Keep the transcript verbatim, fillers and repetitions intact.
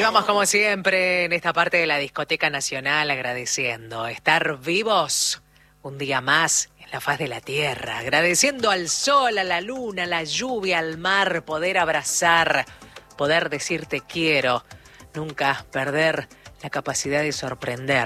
vamos como siempre en esta parte de la Discoteca Nacional agradeciendo estar vivos un día más en la faz de la tierra, agradeciendo al sol, a la luna, a la lluvia, al mar, poder abrazar, poder decir te quiero, nunca perder la capacidad de sorprender.